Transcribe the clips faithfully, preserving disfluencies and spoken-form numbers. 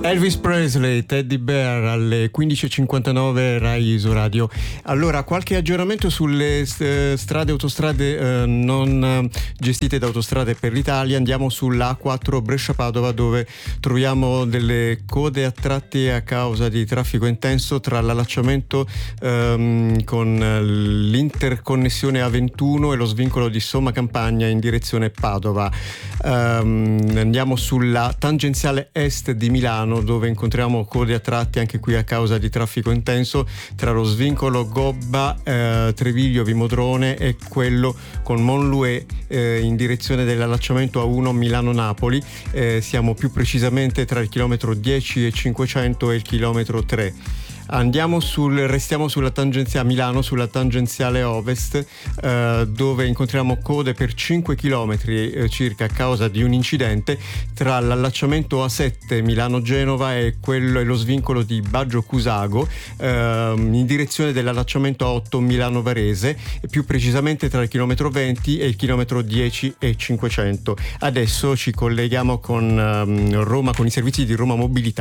Elvis Presley, Teddy Bear alle quindici e cinquantanove Rai Isoradio. Allora, qualche aggiornamento sulle strade autostrade eh, non eh, gestite da Autostrade per l'Italia. Andiamo sull'A quattro Brescia-Padova, dove troviamo delle code a tratti a causa di traffico intenso tra l'allacciamento ehm, con l'interconnessione A ventuno e lo svincolo di Somma Campagna in direzione Padova. Um, andiamo sulla tangenziale est di Milano, dove incontriamo code a tratti anche qui a causa di traffico intenso tra lo svincolo Gobba eh, Treviglio Vimodrone e quello con Monloué eh, in direzione dell'allacciamento A uno Milano-Napoli. Eh, siamo più precisamente tra il chilometro dieci e cinquecento e il chilometro tre. Andiamo sul, restiamo sulla tangenziale a Milano, sulla tangenziale ovest, eh, dove incontriamo code per cinque chilometri eh, circa a causa di un incidente tra l'allacciamento A sette Milano-Genova e quello e lo svincolo di Baggio Cusago eh, in direzione dell'allacciamento A otto Milano-Varese, più precisamente tra il chilometro venti e il chilometro dieci e cinquecento. Adesso ci colleghiamo con eh, Roma, con i servizi di Roma Mobilità.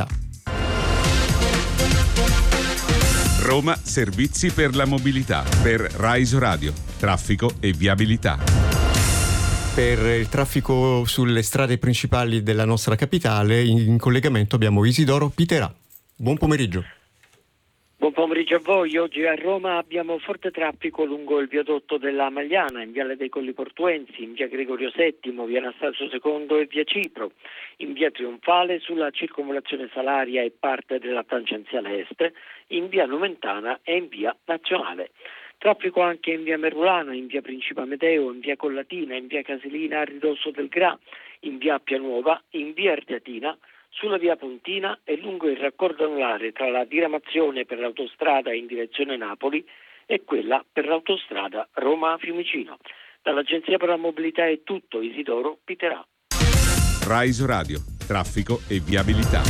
Roma, servizi per la mobilità, per Rai Isoradio, traffico e viabilità. Per il traffico sulle strade principali della nostra capitale, in collegamento abbiamo Isidoro Piterà. Buon pomeriggio. Buon pomeriggio a voi. Oggi a Roma abbiamo forte traffico lungo il viadotto della Magliana, in Viale dei Colli Portuensi, in via Gregorio settimo, via Anastasio secondo e via Cipro, in via Trionfale sulla circonvallazione Salaria e parte della tangenziale est, in via Nomentana e in via Nazionale. Traffico anche in via Merulana, in via Principe Amedeo, in via Collatina, in via Casilina a ridosso del Gra, in via Appia Nuova, in via Ardeatina, sulla via Pontina e lungo il raccordo anulare tra la diramazione per l'autostrada in direzione Napoli e quella per l'autostrada Roma-Fiumicino. Dall'Agenzia per la Mobilità è tutto. Isidoro Piterà. Rai Isoradio, traffico e viabilità.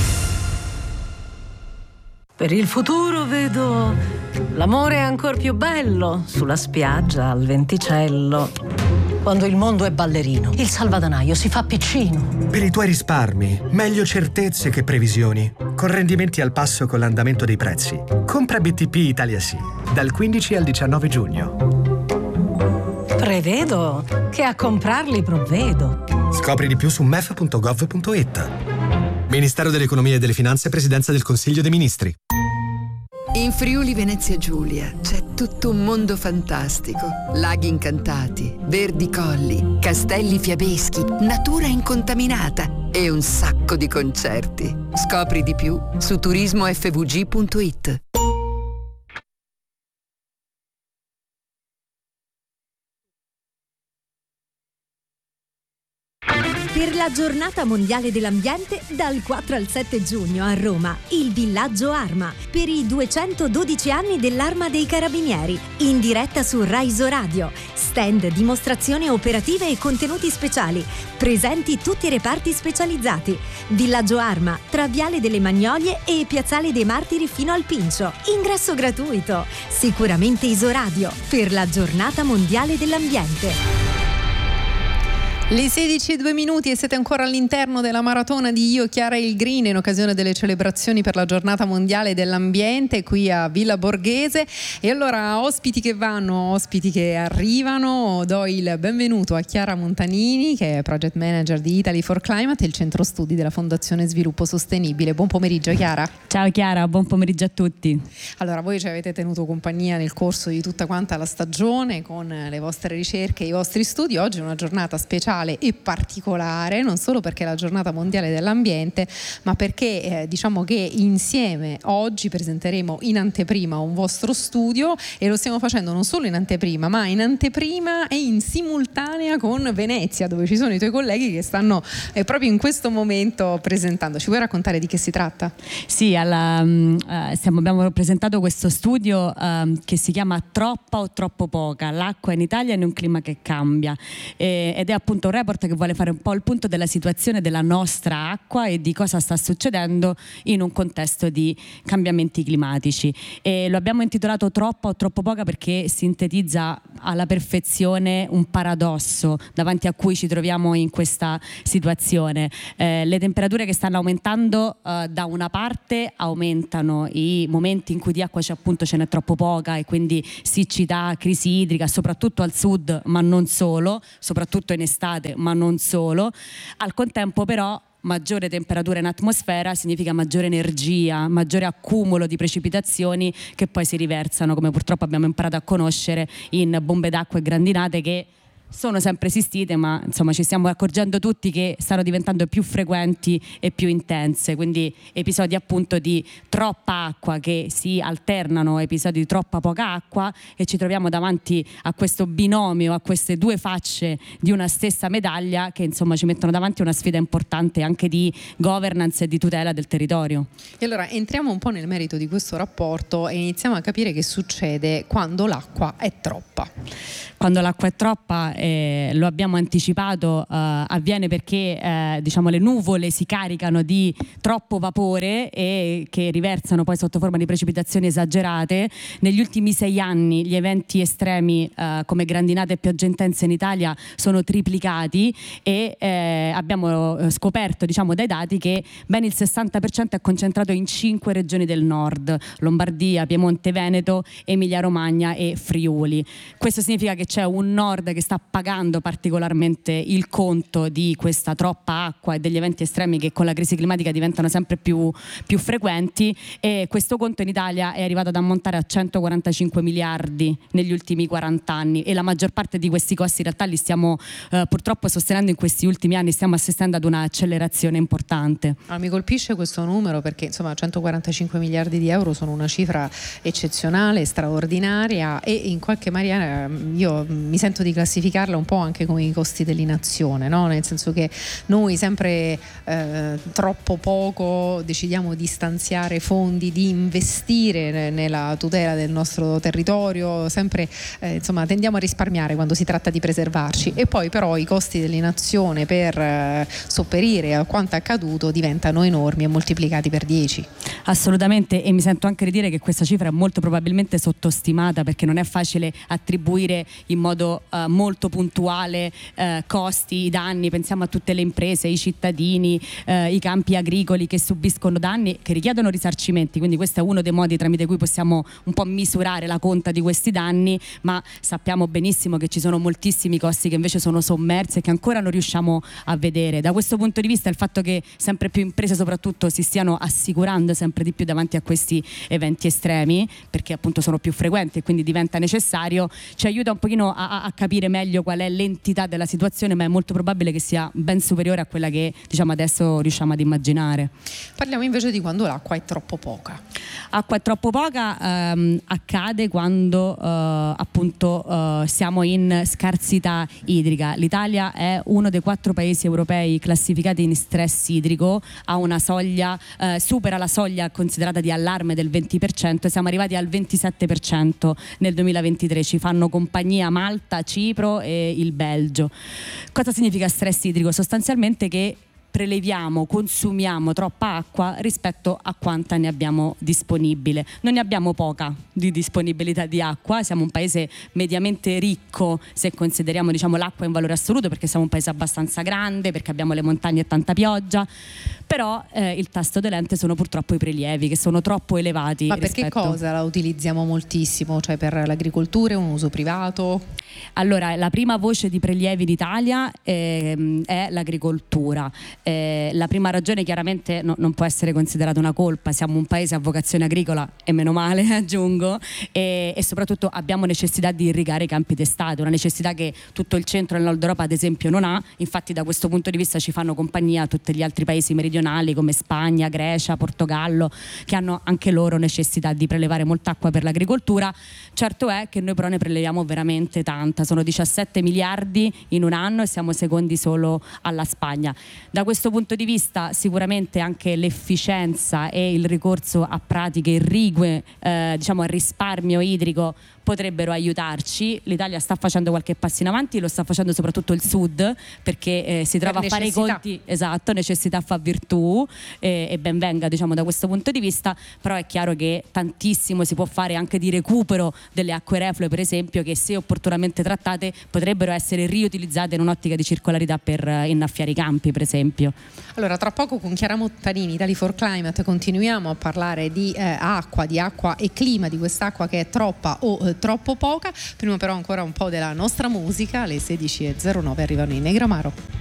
Per il futuro vedo l'amore ancor più bello sulla spiaggia al venticello. Quando il mondo è ballerino, il salvadanaio si fa piccino. Per i tuoi risparmi, meglio certezze che previsioni. Con rendimenti al passo con l'andamento dei prezzi. Compra B T P Italia Sì, dal quindici al diciannove giugno. Prevedo che a comprarli provvedo. Scopri di più su m e f punto gov punto i t. Ministero dell'Economia e delle Finanze, Presidenza del Consiglio dei Ministri. In Friuli Venezia Giulia c'è tutto un mondo fantastico. Laghi incantati, verdi colli, castelli fiabeschi, natura incontaminata e un sacco di concerti. Scopri di più su turismo f v g punto i t. Per la giornata mondiale dell'ambiente, dal quattro al sette giugno a Roma, il Villaggio Arma, per i duecentododici anni dell'Arma dei Carabinieri, in diretta su Rai Isoradio, stand, dimostrazioni operative e contenuti speciali, presenti tutti i reparti specializzati. Villaggio Arma, tra Viale delle Magnolie e Piazzale dei Martiri fino al Pincio, ingresso gratuito. Sicuramente Isoradio, per la giornata mondiale dell'ambiente. Le sedici e due minuti e siete ancora all'interno della maratona di Io, Chiara e il Green in occasione delle celebrazioni per la giornata mondiale dell'ambiente qui a Villa Borghese. E allora, ospiti che vanno, ospiti che arrivano, do il benvenuto a Chiara Montanini, che è Project Manager di Italy for Climate e il centro studi della Fondazione Sviluppo Sostenibile. Buon pomeriggio Chiara. Ciao Chiara, buon pomeriggio a tutti. Allora, voi ci avete tenuto compagnia nel corso di tutta quanta la stagione con le vostre ricerche e i vostri studi. Oggi è una giornata speciale e particolare, non solo perché è la giornata mondiale dell'ambiente, ma perché eh, diciamo che insieme oggi presenteremo in anteprima un vostro studio, e lo stiamo facendo non solo in anteprima, ma in anteprima e in simultanea con Venezia, dove ci sono i tuoi colleghi che stanno eh, proprio in questo momento presentando. Ci vuoi raccontare di che si tratta? Sì, alla, um, uh, stiamo, abbiamo presentato questo studio um, che si chiama Troppa o troppo poca? L'acqua in Italia in un clima che cambia, e, ed è appunto un report che vuole fare un po' il punto della situazione della nostra acqua e di cosa sta succedendo in un contesto di cambiamenti climatici, e lo abbiamo intitolato Troppa o troppo poca perché sintetizza alla perfezione un paradosso davanti a cui ci troviamo in questa situazione. Eh, le temperature che stanno aumentando, eh, da una parte aumentano i momenti in cui di acqua c'è, appunto ce n'è troppo poca, e quindi siccità, crisi idrica, soprattutto al sud ma non solo, soprattutto in estate ma non solo. Al contempo però maggiore temperatura in atmosfera significa maggiore energia, maggiore accumulo di precipitazioni che poi si riversano, come purtroppo abbiamo imparato a conoscere, in bombe d'acqua e grandinate che sono sempre esistite, ma insomma ci stiamo accorgendo tutti che stanno diventando più frequenti e più intense, quindi episodi appunto di troppa acqua che si alternano a episodi di troppa poca acqua, e ci troviamo davanti a questo binomio, a queste due facce di una stessa medaglia che insomma ci mettono davanti a una sfida importante anche di governance e di tutela del territorio. E allora entriamo un po' nel merito di questo rapporto e iniziamo a capire che succede quando l'acqua è troppa. Quando l'acqua è troppa, eh, lo abbiamo anticipato, eh, avviene perché eh, diciamo le nuvole si caricano di troppo vapore e che riversano poi sotto forma di precipitazioni esagerate. Negli ultimi sei anni gli eventi estremi eh, come grandinate e piogge intense in Italia sono triplicati, e eh, abbiamo scoperto, diciamo, dai dati che ben il sessanta per cento è concentrato in cinque regioni del nord: Lombardia, Piemonte, Veneto, Emilia Romagna e Friuli. Questo significa che c'è un nord che sta pagando particolarmente il conto di questa troppa acqua e degli eventi estremi che con la crisi climatica diventano sempre più, più frequenti, e questo conto in Italia è arrivato ad ammontare a centoquarantacinque miliardi negli ultimi quaranta anni, e la maggior parte di questi costi in realtà li stiamo eh, purtroppo sostenendo in questi ultimi anni, stiamo assistendo ad un'accelerazione importante. Ah, mi colpisce questo numero perché insomma centoquarantacinque miliardi di euro sono una cifra eccezionale, straordinaria, e in qualche maniera io mi sento di classificarla un po' anche come i costi dell'inazione, no? Nel senso che noi sempre eh, troppo poco decidiamo di stanziare fondi, di investire nella tutela del nostro territorio, sempre eh, insomma tendiamo a risparmiare quando si tratta di preservarci, e poi però i costi dell'inazione per eh, sopperire a quanto accaduto diventano enormi e moltiplicati per dieci. Assolutamente, e mi sento anche di dire che questa cifra è molto probabilmente sottostimata, perché non è facile attribuire in modo uh, molto puntuale uh, costi, i danni. Pensiamo a tutte le imprese, i cittadini, uh, i campi agricoli che subiscono danni, che richiedono risarcimenti, quindi questo è uno dei modi tramite cui possiamo un po' misurare la conta di questi danni, ma sappiamo benissimo che ci sono moltissimi costi che invece sono sommersi e che ancora non riusciamo a vedere. Da questo punto di vista il fatto che sempre più imprese soprattutto si stiano assicurando sempre di più davanti a questi eventi estremi, perché appunto sono più frequenti e quindi diventa necessario, ci aiuta un pochino a, a capire meglio qual è l'entità della situazione, ma è molto probabile che sia ben superiore a quella che diciamo adesso riusciamo ad immaginare. Parliamo invece di quando l'acqua è troppo poca. Acqua è troppo poca ehm, accade quando eh, appunto eh, siamo in scarsità idrica. L'Italia è uno dei quattro paesi europei classificati in stress idrico, ha una soglia, eh, supera la soglia considerata di allarme del venti per cento, e siamo arrivati al ventisette per cento nel duemilaventitré. Ci fanno compagnia Malta, Cipro e il Belgio. Cosa significa stress idrico? Sostanzialmente che preleviamo, consumiamo troppa acqua rispetto a quanta ne abbiamo disponibile. Non ne abbiamo poca di disponibilità di acqua, siamo un paese mediamente ricco se consideriamo diciamo l'acqua in valore assoluto, perché siamo un paese abbastanza grande, perché abbiamo le montagne e tanta pioggia, però eh, il tasto dolente sono purtroppo i prelievi, che sono troppo elevati. Ma rispetto... perché cosa la utilizziamo moltissimo? Cioè per l'agricoltura, un uso privato? Allora, la prima voce di prelievi in Italia eh, è l'agricoltura. Eh, la prima ragione chiaramente no, non può essere considerata una colpa, siamo un paese a vocazione agricola e meno male, aggiungo, e, e soprattutto abbiamo necessità di irrigare i campi d'estate, una necessità che tutto il centro e il nord Europa ad esempio non ha. Infatti da questo punto di vista ci fanno compagnia tutti gli altri paesi meridionali come Spagna, Grecia, Portogallo, che hanno anche loro necessità di prelevare molta acqua per l'agricoltura. Certo è che noi però ne preleviamo veramente tanta, sono diciassette miliardi in un anno e siamo secondi solo alla Spagna. Da questo punto di vista sicuramente anche l'efficienza e il ricorso a pratiche irrigue, eh, diciamo al risparmio idrico, potrebbero aiutarci. L'Italia sta facendo qualche passo in avanti, lo sta facendo soprattutto il Sud, perché eh, si trova per a fare i conti, esatto, necessità fa virtù, eh, e ben venga, diciamo, da questo punto di vista, però è chiaro che tantissimo si può fare anche di recupero delle acque reflue, per esempio, che se opportunamente trattate potrebbero essere riutilizzate in un'ottica di circolarità per eh, innaffiare i campi, per esempio. Allora, tra poco con Chiara Montanini, Italy for Climate, continuiamo a parlare di eh, acqua, di acqua e clima, di quest'acqua che è troppa o eh, troppo poca. Prima però ancora un po' della nostra musica. Alle sedici e zero nove arrivano i Negramaro.